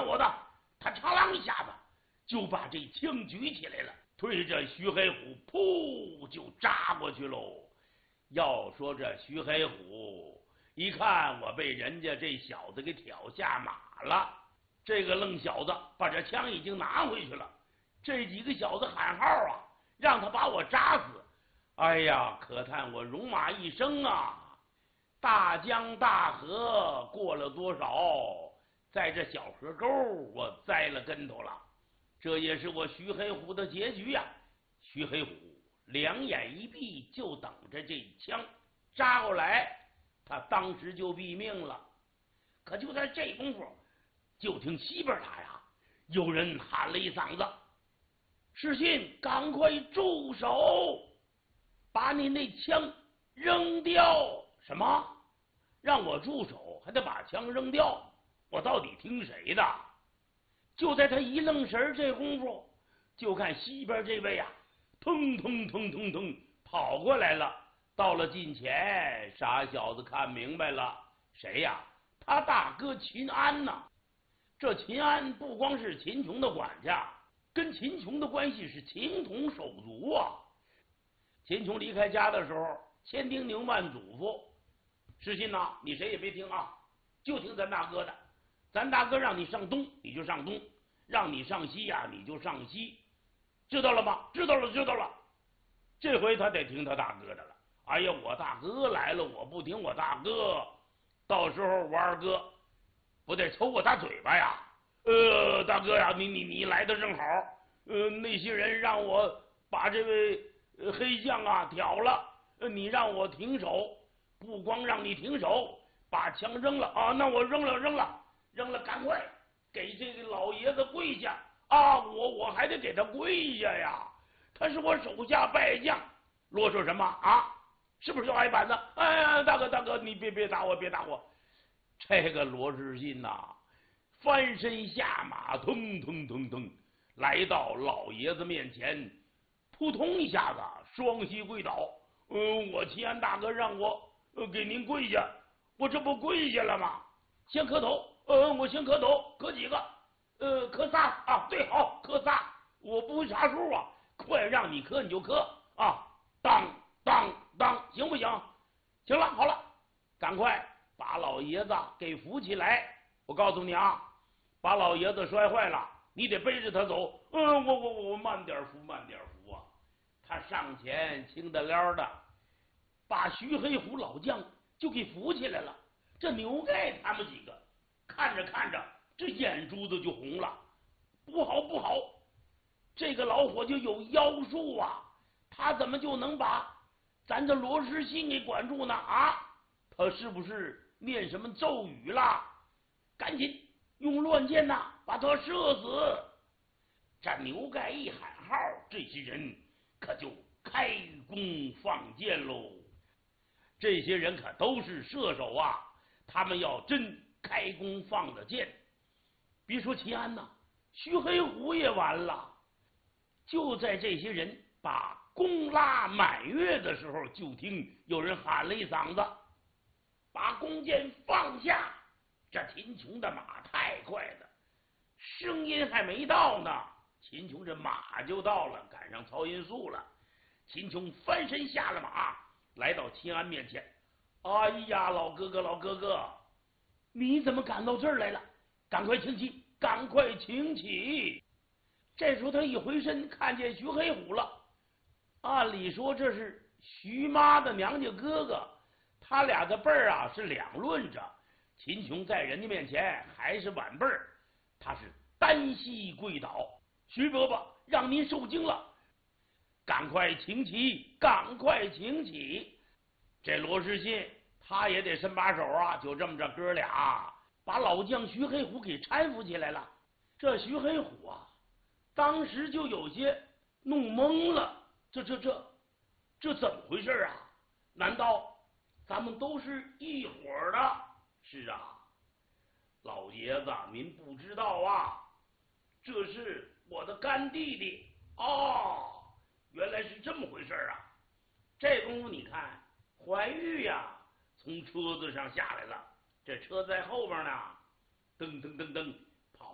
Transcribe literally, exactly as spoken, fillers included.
我的，他嚓啷一下子就把这枪举起来了，对着徐黑虎噗就扎过去喽。要说这徐黑虎一看我被人家这小子给挑下马了，这个愣小子把这枪已经拿回去了，这几个小子喊号啊，让他把我扎死。哎呀，可叹我戎马一生啊，大江大河过了多少，在这小河沟我栽了跟头了，这也是我徐黑虎的结局呀、啊。徐黑虎两眼一闭，就等着这一枪扎过来，他当时就毙命了。可就在这功夫，就听西边他呀，有人喊了一嗓子：“世信，赶快住手！把你那枪扔掉！”什么？让我住手，还得把枪扔掉？我到底听谁的？就在他一愣神这功夫，就看西边这位啊，腾腾腾腾腾跑过来了。到了近前，傻小子看明白了，谁呀？他大哥秦安呐。这秦安不光是秦琼的管家，跟秦琼的关系是情同手足啊。秦琼离开家的时候，千叮咛万嘱咐：“世信呐，你谁也别听啊，就听咱大哥的。咱大哥让你上东，你就上东；让你上西呀、啊，你就上西。知道了吗？知道了，知道了。”这回他得听他大哥的了。哎呀，我大哥来了，我不听我大哥，到时候我二哥不得抽我大嘴巴呀？呃，大哥呀，你你你来的正好。呃，那些人让我把这位、呃、黑将啊挑了，呃，你让我停手，不光让你停手，把枪扔了啊！那我扔了，扔了，扔了，赶快给这个老爷子跪下啊！我我还得给他跪下呀，他是我手下败将，啰嗦什么啊？是不是要挨板子？哎呀，大哥大哥，你别别打我，别打我！这个罗世信呐、啊，翻身下马，腾腾腾腾来到老爷子面前，扑通一下子双膝跪倒。嗯，我齐安大哥让我、呃、给您跪下，我这不跪下了吗？先磕头，呃，我先磕头，磕几个？呃，磕仨啊，对，好，磕仨。我不会查数啊，快让你磕你就磕啊，当当当，行不行？行了，好了，赶快把老爷子给扶起来。我告诉你啊，把老爷子摔坏了，你得背着他走。嗯，我我我慢点扶，慢点扶啊。他上前轻得溜的把徐黑虎老将就给扶起来了。这牛盖他们几个看着看着，这眼珠子就红了。不好不好，这个老伙计有妖术啊，他怎么就能把咱这罗世信给管住呢？啊，他是不是念什么咒语啦？赶紧用乱箭呐，把他射死！这牛盖一喊号，这些人可就开弓放箭喽。这些人可都是射手啊，他们要真开弓放的箭，别说齐安呐，徐黑虎也完了。就在这些人把弓拉满月的时候，就听有人喊了一嗓子：“把弓箭放下！”这秦琼的马太快了，声音还没到呢，秦琼这马就到了，赶上曹银素了。秦琼翻身下了马，来到秦安面前：“哎呀，老哥哥，老哥哥，你怎么赶到这儿来了？赶快请起，赶快请起！”这时候他一回身，看见徐黑虎了。按理说这是徐妈的娘家哥哥，他俩的辈儿啊是两论着。秦琼在人家面前还是晚辈儿，他是单膝跪倒：“徐伯伯，让您受惊了，赶快请起，赶快请起！”这罗世信他也得伸把手啊，就这么着哥俩把老将徐黑虎给搀扶起来了。这徐黑虎啊，当时就有些弄懵了，这这这这怎么回事啊？难道咱们都是一伙的？是啊，老爷子您不知道啊，这是我的干弟弟。哦，原来是这么回事啊。这功夫你看怀玉呀、啊、从车子上下来了，这车在后边呢，噔噔噔噔